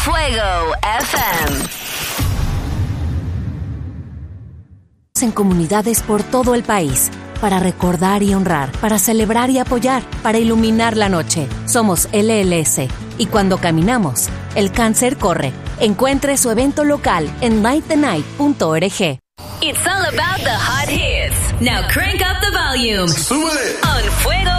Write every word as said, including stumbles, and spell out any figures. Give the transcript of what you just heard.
Fuego F M. En comunidades por todo el país, para recordar y honrar, para celebrar y apoyar, para iluminar la noche. Somos L L S y cuando caminamos, el cáncer corre. Encuentre su evento local en light the night punto org. It's all about the hot hits. Now crank up the volume. ¡Súbele! On Fuego